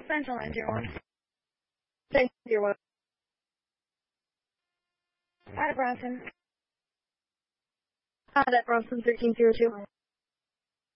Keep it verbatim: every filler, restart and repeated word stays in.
Central nine zero one. Thank you. One. Out of Bronson. Out at Bronson thirteen zero two.